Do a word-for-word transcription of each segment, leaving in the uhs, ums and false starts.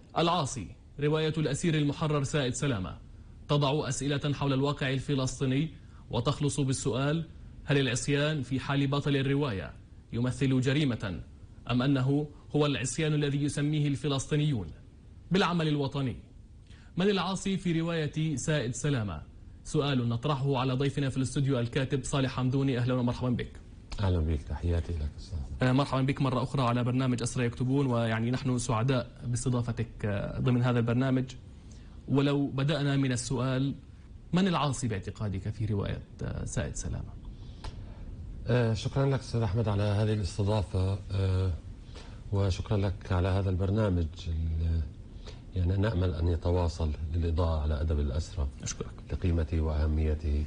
العاصي، رواية الأسير المحرر سائد سلامة، تضع أسئلة حول الواقع الفلسطيني وتخلص بالسؤال: هل العصيان في حال بطل الرواية يمثل جريمة، أم أنه هو العصيان الذي يسميه الفلسطينيون بالعمل الوطني؟ من العاصي في رواية سائد سلامة؟ سؤال نطرحه على ضيفنا في الاستوديو الكاتب صالح حمدوني. أهلا ومرحبا بك. أهلا بك، تحياتي لك أستاذ. مرحبا بك مرة أخرى على برنامج أسرى يكتبون، ويعني نحن سعداء باستضافتك ضمن هذا البرنامج. ولو بدأنا من السؤال: من العاصي باعتقادك في رواية سائد سلامة؟ آه شكرا لك أستاذ أحمد على هذه الاستضافة، آه وشكرا لك على هذا البرنامج. يعني نأمل أن يتواصل للإضاءة على أدب الأسرى. أشكرك لقيمته وأهميته.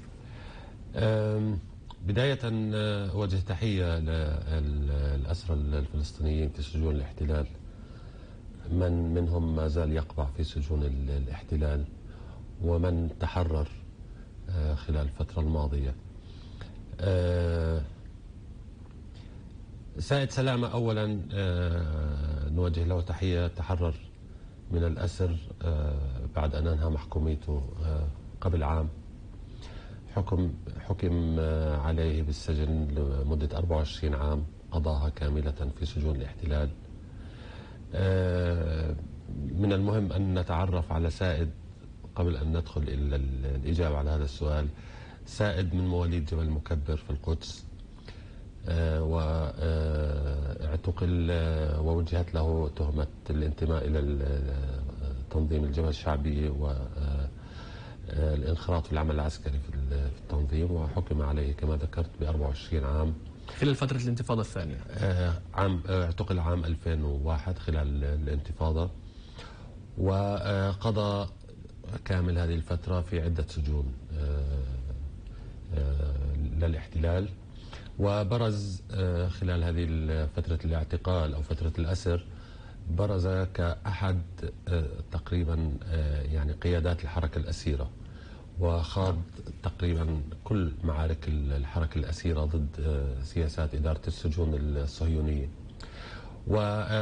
بداية أوجه تحية للأسرى الفلسطينيين في سجون الاحتلال، من منهم ما زال يقبع في سجون الاحتلال ومن تحرر خلال الفترة الماضية. سائد سلامة أولا نوجه له تحية، تحرر من الأسر بعد أن أنهى محكوميته قبل عام. حكم حكم عليه بالسجن لمدة أربعة وعشرين عام، قضاها كاملة في سجون الاحتلال. من المهم أن نتعرف على سائد قبل أن ندخل إلى الإجابة على هذا السؤال. سائد من مواليد جبل مكبر في القدس، واعتقل ووجهت له تهمة الانتماء إلى تنظيم الجبهة الشعبية والانخراط في العمل العسكري في التنظيم، وحكم عليه كما ذكرت ب أربعة وعشرين عام خلال فترة الانتفاضة الثانية. عام اعتقل عام ألفين وواحد خلال الانتفاضة، وقضى كامل هذه الفترة في عدة سجون للاحتلال. وبرز خلال هذه فترة الاعتقال أو فترة الأسر، برز كأحد تقريبا يعني قيادات الحركة الأسيرة، وخاض تقريبا كل معارك الحركة الأسيرة ضد سياسات إدارة السجون الصهيونية. و